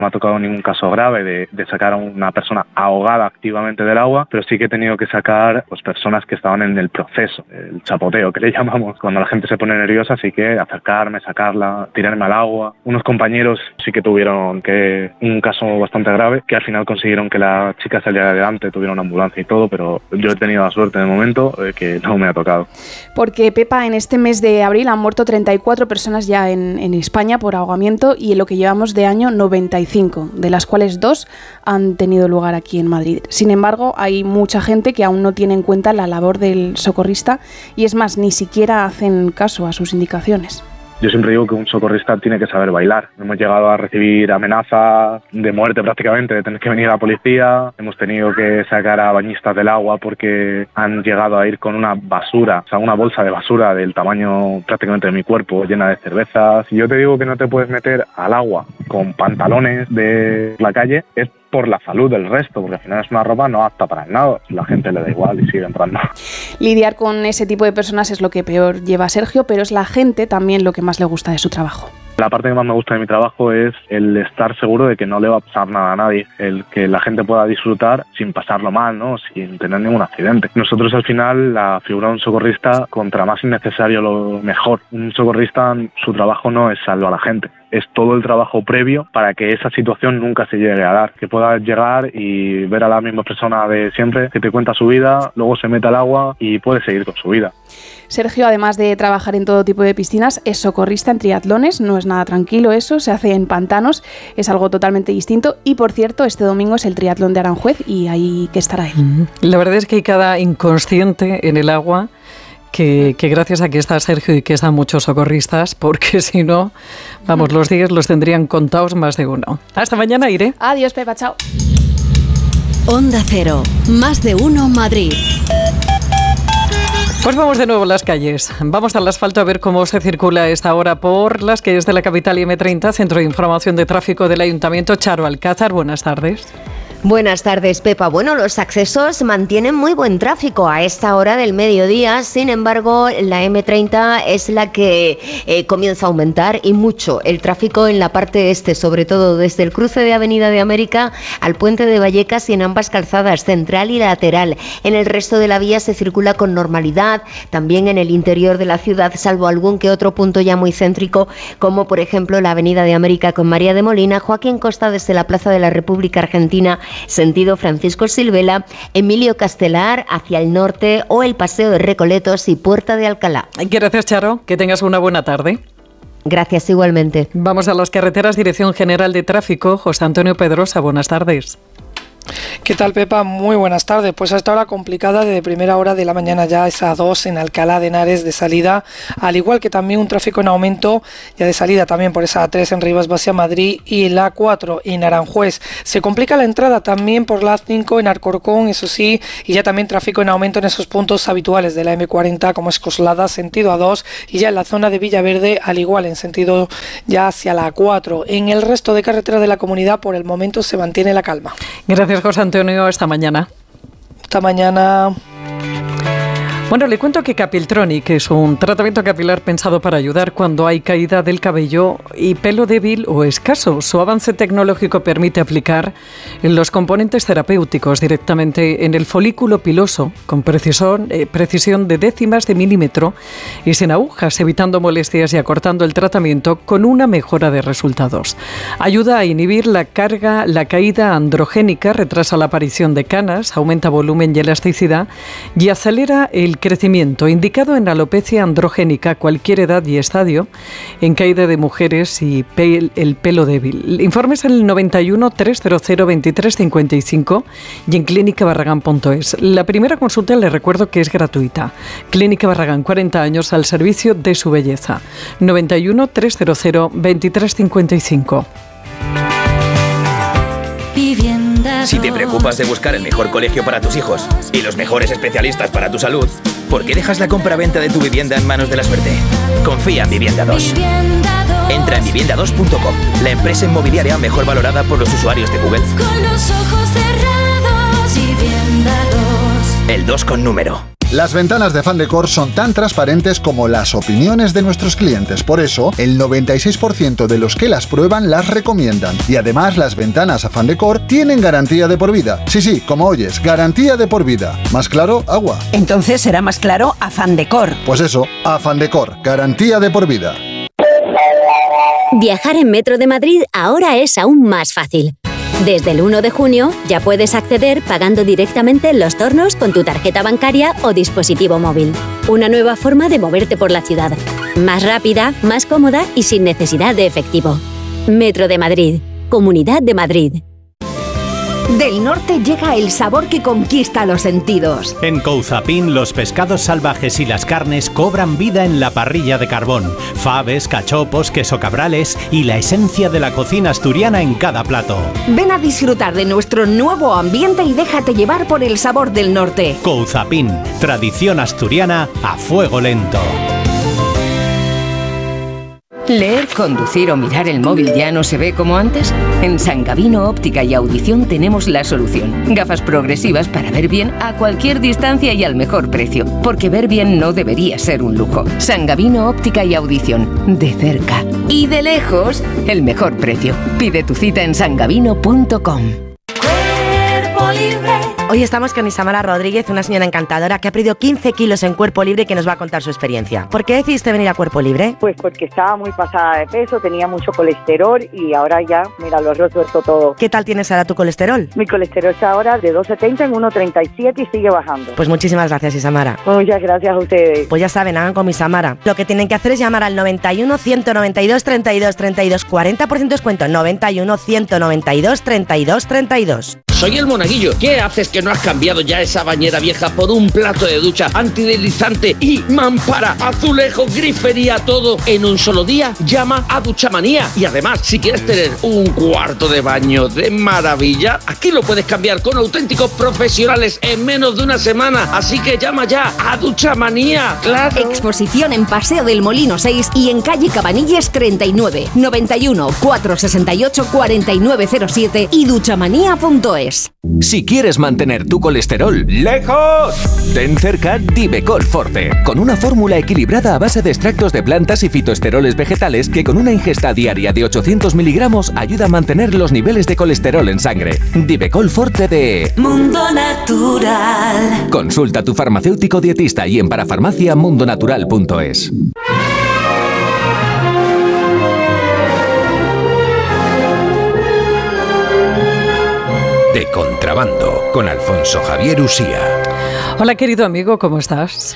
No me ha tocado ningún caso grave de sacar a una persona ahogada activamente del agua, pero sí que he tenido que sacar pues personas que estaban en el proceso, el chapoteo que le llamamos, cuando la gente se pone nerviosa, así que acercarme, sacarla, tirarme al agua. Unos compañeros sí que tuvieron un caso bastante grave, que al final consiguieron que la chica saliera adelante, tuviera una ambulancia y todo, pero yo he tenido la suerte de momento que no me ha tocado. Porque, Pepa, en este mes de abril han muerto 34 personas ya en España por ahogamiento y en lo que llevamos de año 95, de las cuales 2 han tenido lugar aquí en Madrid. Sin embargo, hay mucha gente que aún no tiene en cuenta la labor del socorrista y es más, ni siquiera hacen caso a sus indicaciones. Yo siempre digo que un socorrista tiene que saber bailar. Hemos llegado a recibir amenazas de muerte prácticamente, de tener que venir a la policía. Hemos tenido que sacar a bañistas del agua porque han llegado a ir con una basura, o sea, una bolsa de basura del tamaño prácticamente de mi cuerpo, llena de cervezas. Si yo te digo que no te puedes meter al agua con pantalones de la calle, es por la salud del resto, porque al final es una ropa no apta para nada. La gente le da igual y sigue entrando. Lidiar con ese tipo de personas es lo que peor lleva a Sergio, pero es la gente también lo que más le gusta de su trabajo. La parte que más me gusta de mi trabajo es el estar seguro de que no le va a pasar nada a nadie, el que la gente pueda disfrutar sin pasarlo mal, ¿no? Sin tener ningún accidente. Nosotros al final, la figura de un socorrista, contra más innecesario lo mejor. Un socorrista, su trabajo no es salvar a la gente, es todo el trabajo previo para que esa situación nunca se llegue a dar, que puedas llegar y ver a la misma persona de siempre que te cuenta su vida, luego se mete al agua y puede seguir con su vida. Sergio, además de trabajar en todo tipo de piscinas, es socorrista en triatlones. No es nada tranquilo eso, se hace en pantanos, es algo totalmente distinto. Y por cierto, este domingo es el triatlón de Aranjuez y ahí que estará él. La verdad es que hay cada inconsciente en el agua que gracias a que está Sergio y que están muchos socorristas, porque si no, vamos, los días los tendrían contados más de uno. Hasta mañana, Irene. Adiós, Pepa, chao. Onda Cero, más de uno Madrid. Pues vamos de nuevo a las calles. Vamos al asfalto a ver cómo se circula a esta hora por las calles de la capital y M30, Centro de Información de Tráfico del Ayuntamiento. Charo Alcázar, buenas tardes. Buenas tardes, Pepa. Bueno, los accesos mantienen muy buen tráfico a esta hora del mediodía. Sin embargo, la M30 es la que comienza a aumentar y mucho el tráfico en la parte este, sobre todo desde el cruce de Avenida de América al puente de Vallecas y en ambas calzadas, central y lateral. En el resto de la vía se circula con normalidad, también en el interior de la ciudad, salvo algún que otro punto ya muy céntrico, como por ejemplo la Avenida de América con María de Molina, Joaquín Costa desde la Plaza de la República Argentina, sentido Francisco Silvela, Emilio Castelar hacia el norte o el Paseo de Recoletos y Puerta de Alcalá. Gracias, Charo. Que tengas una buena tarde. Gracias, igualmente. Vamos a las carreteras, Dirección General de Tráfico. José Antonio Pedrosa, buenas tardes. ¿Qué tal, Pepa? Muy buenas tardes. Pues a esta hora complicada desde primera hora de la mañana ya es A2 en Alcalá de Henares de salida, al igual que también un tráfico en aumento ya de salida también por esa A3 en Rivas Vacia, Madrid, y la A4 en Aranjuez. Se complica la entrada también por la A5 en Alcorcón, eso sí, y ya también tráfico en aumento en esos puntos habituales de la M40 como es Coslada, sentido A2, y ya en la zona de Villaverde, al igual en sentido ya hacia la A4. En el resto de carreteras de la comunidad por el momento se mantiene la calma. Gracias, José Antonio. Hasta mañana. Hasta mañana. Bueno, le cuento que Capiltronic es un tratamiento capilar pensado para ayudar cuando hay caída del cabello y pelo débil o escaso. Su avance tecnológico permite aplicar los componentes terapéuticos directamente en el folículo piloso con precisión de décimas de milímetro y sin agujas, evitando molestias y acortando el tratamiento con una mejora de resultados. Ayuda a inhibir la caída androgénica, retrasa la aparición de canas, aumenta volumen y elasticidad y acelera el crecimiento, indicado en alopecia androgénica, cualquier edad y estadio, en caída de mujeres y el pelo débil. Informes en el 91 300 23 55 y en clínicabarragán.es. La primera consulta, le recuerdo que es gratuita. Clínica Barragán, 40 años al servicio de su belleza. 91 300 23 55. Si te preocupas de buscar el mejor colegio para tus hijos y los mejores especialistas para tu salud, ¿por qué dejas la compraventa de tu vivienda en manos de la suerte? Confía en Vivienda 2. Entra en vivienda2.com, la empresa inmobiliaria mejor valorada por los usuarios de Google. Con los ojos cerrados, Vivienda 2. El 2 con número. Las ventanas de Afán Decor son tan transparentes como las opiniones de nuestros clientes. Por eso, el 96% de los que las prueban las recomiendan. Y además, las ventanas Afán Decor tienen garantía de por vida. Sí, como oyes, garantía de por vida. ¿Más claro? Agua. Entonces será más claro Afán Decor. Pues eso, Afán Decor, garantía de por vida. Viajar en Metro de Madrid ahora es aún más fácil. Desde el 1 de junio ya puedes acceder pagando directamente en los tornos con tu tarjeta bancaria o dispositivo móvil. Una nueva forma de moverte por la ciudad. Más rápida, más cómoda y sin necesidad de efectivo. Metro de Madrid. Comunidad de Madrid. Del norte llega el sabor que conquista los sentidos. En Couzapin, los pescados salvajes y las carnes cobran vida en la parrilla de carbón. Faves, cachopos, queso cabrales y la esencia de la cocina asturiana en cada plato. Ven a disfrutar de nuestro nuevo ambiente y déjate llevar por el sabor del norte. Couzapin, tradición asturiana a fuego lento. ¿Leer, conducir o mirar el móvil ya no se ve como antes? En San Gavino Óptica y Audición tenemos la solución. Gafas progresivas para ver bien a cualquier distancia y al mejor precio. Porque ver bien no debería ser un lujo. San Gavino Óptica y Audición. De cerca y de lejos, el mejor precio. Pide tu cita en sangavino.com. Hoy estamos con Isamara Rodríguez, una señora encantadora que ha perdido 15 kilos en Cuerpo Libre y que nos va a contar su experiencia. ¿Por qué decidiste venir a Cuerpo Libre? Pues porque estaba muy pasada de peso, tenía mucho colesterol y ahora ya, mira, lo he resuelto todo. ¿Qué tal tienes ahora tu colesterol? Mi colesterol está ahora de 2,70 en 1,37 y sigue bajando. Pues muchísimas gracias, Isamara. Muchas gracias a ustedes. Pues ya saben, hagan como Isamara. Lo que tienen que hacer es llamar al 91 192 32 32, 40% descuento, 91 192 32 32. Soy el Monaguillo. ¿Qué haces que no has cambiado ya esa bañera vieja por un plato de ducha antideslizante y mampara, azulejo, grifería, todo en un solo día? Llama a Duchamanía. Y además, si quieres tener un cuarto de baño de maravilla, aquí lo puedes cambiar con auténticos profesionales en menos de una semana. Así que llama ya a Duchamanía. ¡Claro! Exposición en Paseo del Molino 6 y en calle Cabanilles 39, 91 468 4907 y duchamanía.es. Si quieres mantener tu colesterol lejos, ten cerca Divecol Forte, con una fórmula equilibrada a base de extractos de plantas y fitoesteroles vegetales que con una ingesta diaria de 800 miligramos ayuda a mantener los niveles de colesterol en sangre. Divecol Forte de Mundo Natural. Consulta a tu farmacéutico dietista y en parafarmaciamundonatural.es. De Contrabando, con Alfonso Javier Usía. Hola, querido amigo, ¿cómo estás?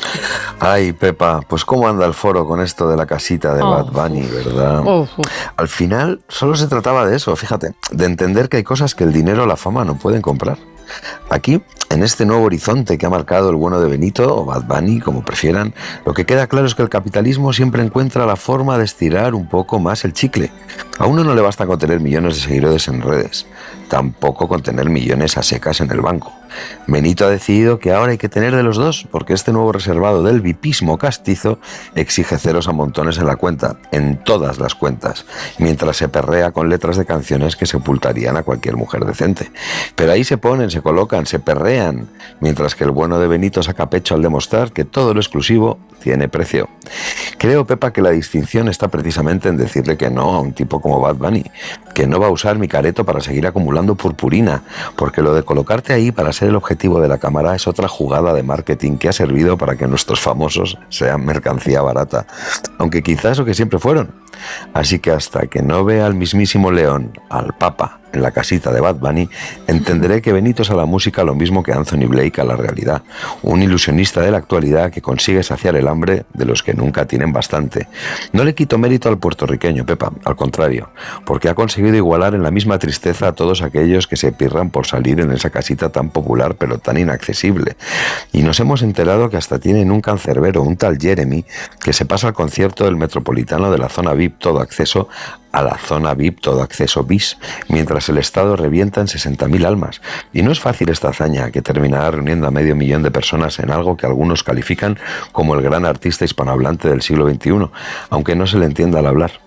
Ay, Pepa, pues cómo anda el foro con esto de la casita de Bad Bunny, ¿verdad? Al final solo se trataba de eso, fíjate, de entender que hay cosas que el dinero o la fama no pueden comprar. Aquí, en este nuevo horizonte que ha marcado el bueno de Benito, o Bad Bunny, como prefieran, lo que queda claro es que el capitalismo siempre encuentra la forma de estirar un poco más el chicle. A uno no le basta con tener millones de seguidores en redes, tampoco con tener millones a secas en el banco. Benito ha decidido que ahora hay que tener de los dos, porque este nuevo reservado del vipismo castizo exige ceros a montones en la cuenta, en todas las cuentas, mientras se perrea con letras de canciones que sepultarían a cualquier mujer decente. Pero ahí se ponen, se colocan, se perrean, mientras que el bueno de Benito saca pecho al demostrar que todo lo exclusivo tiene precio. Creo, Pepa, que la distinción está precisamente en decirle que no a un tipo como Bad Bunny, que no va a usar mi careto para seguir acumulando purpurina, porque lo de colocarte ahí para ser el objetivo de la cámara es otra jugada de marketing que ha servido para que nuestros famosos sean mercancía barata, aunque quizás lo que siempre fueron. Así que hasta que no vea al mismísimo León, al Papa, en la casita de Bad Bunny, entenderé que Benito es a la música lo mismo que Anthony Blake a la realidad, un ilusionista de la actualidad que consigue saciar el hambre de los que nunca tienen bastante. No le quito mérito al puertorriqueño, Pepa, al contrario, porque ha conseguido igualar en la misma tristeza a todos aquellos que se pirran por salir en esa casita tan popular pero tan inaccesible. Y nos hemos enterado que hasta tienen un cancerbero, un tal Jeremy, que se pasa al concierto del Metropolitano de la zona VIP todo acceso a la zona VIP todo acceso bis, mientras el Estado revienta en 60.000 almas. Y no es fácil esta hazaña, que terminará reuniendo a 500.000 de personas en algo que algunos califican como el gran artista hispanohablante del siglo XXI, aunque no se le entienda al hablar.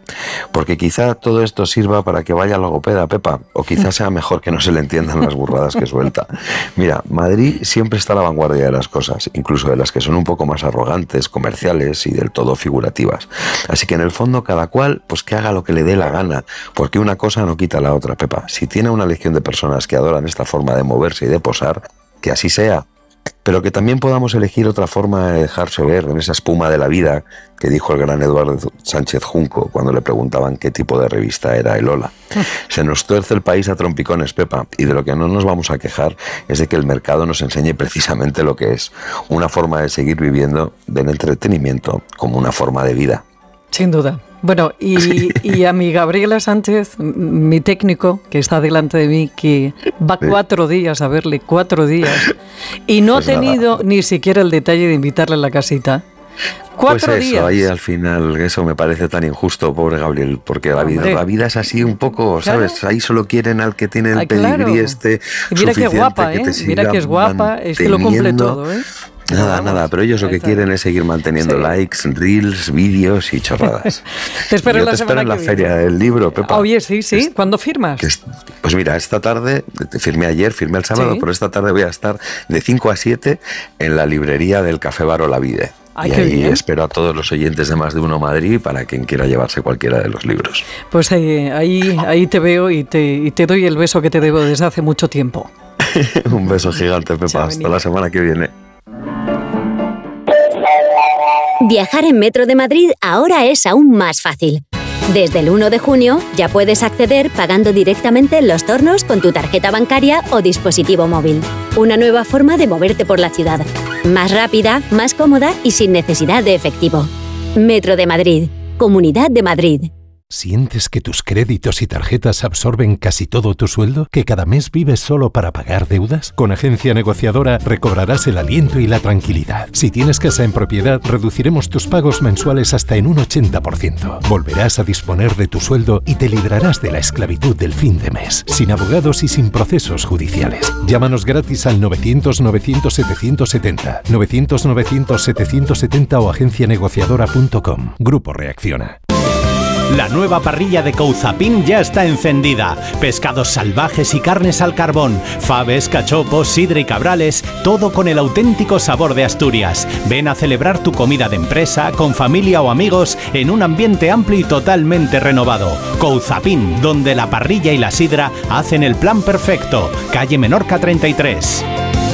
Porque quizá todo esto sirva para que vaya al logopeda, Pepa, o quizá sea mejor que no se le entiendan las burradas que suelta. Mira, Madrid siempre está a la vanguardia de las cosas, incluso de las que son un poco más arrogantes, comerciales y del todo figurativas. Así que en el fondo cada cual, pues que haga lo que le dé la gana, porque una cosa no quita la otra, Pepa. Si tiene una legión de personas que adoran esta forma de moverse y de posar, que así sea. Pero que también podamos elegir otra forma de dejarse ver en esa espuma de la vida que dijo el gran Eduardo Sánchez Junco cuando le preguntaban qué tipo de revista era el Hola. Se nos tuerce el país a trompicones, Pepa, y de lo que no nos vamos a quejar es de que el mercado nos enseñe precisamente lo que es, una forma de seguir viviendo del entretenimiento como una forma de vida. Sin duda. Bueno, y a mi Gabriela Sánchez, mi técnico, que está delante de mí, que va 4 días a verle, 4 días, y no pues ha tenido ni siquiera el detalle de invitarle a la casita. 4 pues eso, días. Ahí al final, eso me parece tan injusto, pobre Gabriel, porque la vida es así un poco, ¿sabes? Claro. Ahí solo quieren al que tiene el pedigrí este. Y mira qué guapa, ¿eh? Mira que es guapa, es que lo cumple todo, ¿eh? Nada, pero ellos lo que quieren es seguir manteniendo likes, reels, vídeos y chorradas. Te espero yo te espero en la feria del libro, Pepa. Oye, sí. ¿Cuándo firmas? Pues mira, esta tarde, firmé ayer, firmé el sábado, pero esta tarde voy a estar de 5 a 7 en la librería del Café Bar Olavide. Ay, y ahí espero a todos los oyentes de Más de Uno Madrid para quien quiera llevarse cualquiera de los libros. Pues ahí te veo y te doy el beso que te debo desde hace mucho tiempo. Un beso gigante, Pepa. Chao, hasta la semana que viene. Viajar en Metro de Madrid ahora es aún más fácil. Desde el 1 de junio ya puedes acceder pagando directamente en los tornos con tu tarjeta bancaria o dispositivo móvil. Una nueva forma de moverte por la ciudad. Más rápida, más cómoda y sin necesidad de efectivo. Metro de Madrid. Comunidad de Madrid. ¿Sientes que tus créditos y tarjetas absorben casi todo tu sueldo? ¿Que cada mes vives solo para pagar deudas? Con Agencia Negociadora recobrarás el aliento y la tranquilidad. Si tienes casa en propiedad, reduciremos tus pagos mensuales hasta en un 80%. Volverás a disponer de tu sueldo y te librarás de la esclavitud del fin de mes, sin abogados y sin procesos judiciales. Llámanos gratis al 900-900-770, 900-900-770 o agencianegociadora.com. Grupo Reacciona. La nueva parrilla de Couzapin ya está encendida. Pescados salvajes y carnes al carbón, faves, cachopos, sidra y cabrales, todo con el auténtico sabor de Asturias. Ven a celebrar tu comida de empresa, con familia o amigos, en un ambiente amplio y totalmente renovado. Couzapin, donde la parrilla y la sidra hacen el plan perfecto. Calle Menorca 33.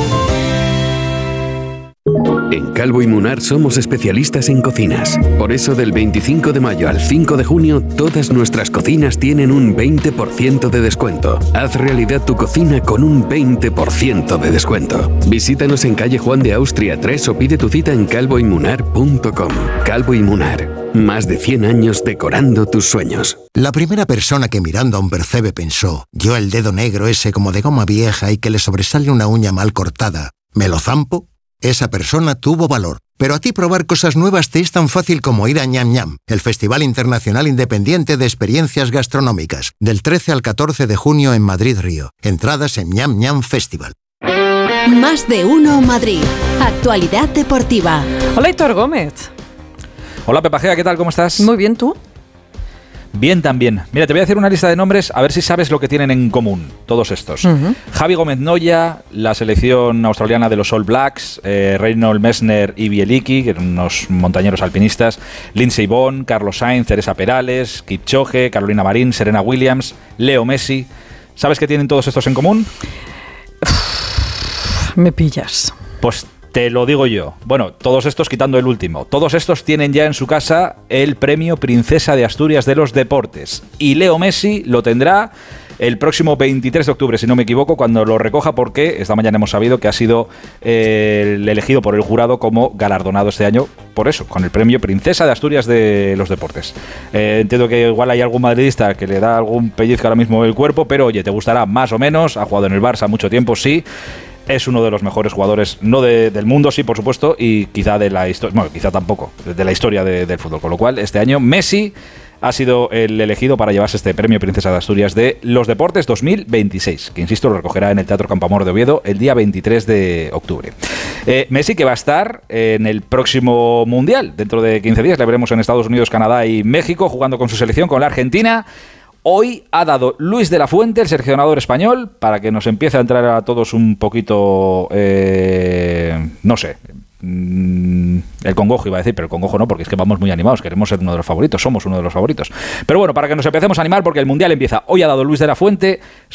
En Calvo y Munar somos especialistas en cocinas. Por eso del 25 de mayo al 5 de junio todas nuestras cocinas tienen un 20% de descuento. Haz realidad tu cocina con un 20% de descuento. Visítanos en calle Juan de Austria 3 o pide tu cita en calvoymunar.com. Calvo y Munar. Más de 100 años decorando tus sueños. La primera persona que mirando a un percebe pensó, yo el dedo negro ese como de goma vieja y que le sobresale una uña mal cortada, ¿me lo zampo? Esa persona tuvo valor. Pero a ti probar cosas nuevas te es tan fácil como ir a Ñam Ñam, el Festival Internacional Independiente de Experiencias Gastronómicas, del 13 al 14 de junio en Madrid Río. Entradas en Ñam Ñam Festival. Más de Uno Madrid. Actualidad deportiva. Hola, Héctor Gómez. Hola, Pepa Gea, ¿qué tal? ¿Cómo estás? Muy bien, ¿tú? Bien también. Mira, te voy a hacer una lista de nombres a ver si sabes lo que tienen en común todos estos. Javi Gómez Noya, la selección australiana de los All Blacks, Reinhold Messner y Bieliki, que eran unos montañeros alpinistas, Lindsey Vonn, Carlos Sainz, Teresa Perales, Kipchoge, Carolina Marín, Serena Williams, Leo Messi. ¿Sabes qué tienen todos estos en común? Me pillas. Pues te lo digo yo. Bueno, todos estos quitando el último. Todos estos tienen ya en su casa el premio Princesa de Asturias de los Deportes. Y Leo Messi lo tendrá el próximo 23 de octubre, si no me equivoco, cuando lo recoja, porque esta mañana hemos sabido que ha sido elegido por el jurado como galardonado este año, por eso, con el premio Princesa de Asturias de los Deportes. Entiendo que igual hay algún madridista que le da algún pellizco ahora mismo el cuerpo, pero oye, te gustará más o menos. Ha jugado en el Barça mucho tiempo, sí. Es uno de los mejores jugadores, no del mundo, sí, por supuesto, y quizá de la historia, bueno, quizá tampoco, de la historia del fútbol. Con lo cual, este año Messi ha sido el elegido para llevarse este premio Princesa de Asturias de los Deportes 2026, que insisto lo recogerá en el Teatro Campamor de Oviedo el día 23 de octubre. Messi, que va a estar en el próximo Mundial, dentro de 15 días, le veremos en Estados Unidos, Canadá y México, jugando con su selección, con la Argentina. Hoy ha dado Luis de la Fuente, el seleccionador español, para que nos empiece a entrar a todos un poquito, no sé, el congojo iba a decir, pero el congojo no, porque es que vamos muy animados, queremos ser uno de los favoritos, somos uno de los favoritos. Pero bueno, para que nos empecemos a animar, porque el Mundial empieza. Hoy ha dado Luis de la Fuente